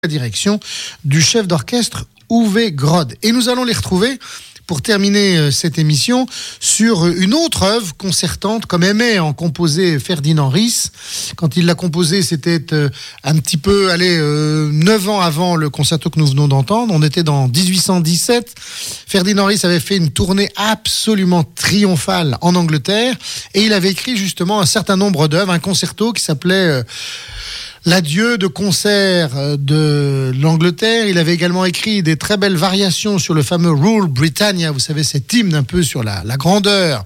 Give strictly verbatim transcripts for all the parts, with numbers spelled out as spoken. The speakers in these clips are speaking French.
la direction du chef d'orchestre Uwe Grod. Et nous allons les retrouver pour terminer cette émission sur une autre œuvre concertante, comme aimait en composer Ferdinand Ries. Quand il l'a composée, c'était un petit peu, allez, euh, neuf ans avant le concerto que nous venons d'entendre. On était dans dix-huit cent dix-sept. Ferdinand Ries avait fait une tournée absolument triomphale en Angleterre et il avait écrit justement un certain nombre d'œuvres, un concerto qui s'appelait euh, L'adieu de concert de l'Angleterre. Il avait également écrit des très belles variations sur le fameux Rule Britannia, vous savez, cet hymne un peu sur la, la grandeur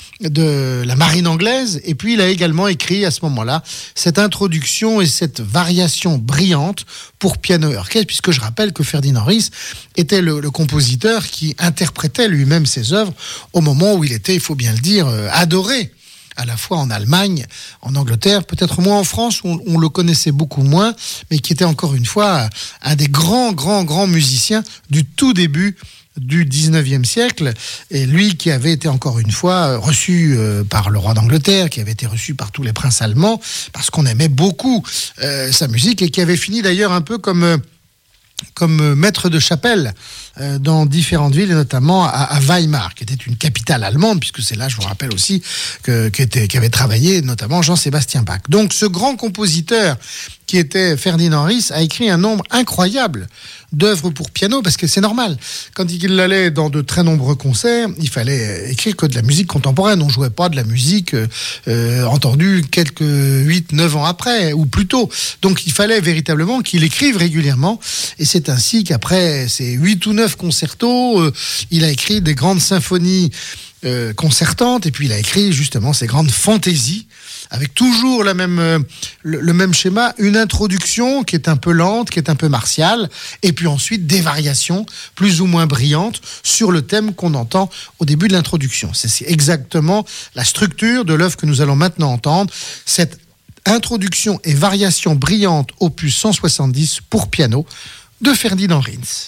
de la marine anglaise. Et puis il a également écrit à ce moment-là cette introduction et cette variation brillante pour piano et orchestre, puisque je rappelle que Ferdinand Ries était le, le compositeur qui interprétait lui-même ses œuvres au moment où il était, il faut bien le dire, adoré, à la fois en Allemagne, en Angleterre, peut-être moins en France, où on, on le connaissait beaucoup moins, mais qui était encore une fois un des grands, grands, grands musiciens du tout début du dix-neuvième siècle, et lui qui avait été encore une fois reçu euh, par le roi d'Angleterre, qui avait été reçu par tous les princes allemands, parce qu'on aimait beaucoup euh, sa musique, et qui avait fini d'ailleurs un peu comme... Euh, comme maître de chapelle euh, dans différentes villes, et notamment à, à Weimar, qui était une capitale allemande, puisque c'est là, je vous rappelle aussi, que, qu'était, qu'avait travaillé notamment Jean-Sébastien Bach. Donc ce grand compositeur qui était Ferdinand Ries a écrit un nombre incroyable d'œuvres pour piano, parce que c'est normal. Quand il allait dans de très nombreux concerts, il fallait écrire que de la musique contemporaine. On ne jouait pas de la musique euh, entendue quelques huit neuf ans après, ou plus tôt. Donc il fallait véritablement qu'il écrive régulièrement. Et c'est ainsi qu'après ces huit ou neuf concertos, euh, il a écrit des grandes symphonies euh, concertantes, et puis il a écrit justement ces grandes fantaisies, avec toujours la même, euh, le, le même schéma, une introduction qui est un peu lente, qui est un peu martiale, et puis ensuite des variations plus ou moins brillantes sur le thème qu'on entend au début de l'introduction. C'est, c'est exactement la structure de l'œuvre que nous allons maintenant entendre, cette introduction et variation brillante opus cent soixante-dix pour piano de Ferdinand Ries.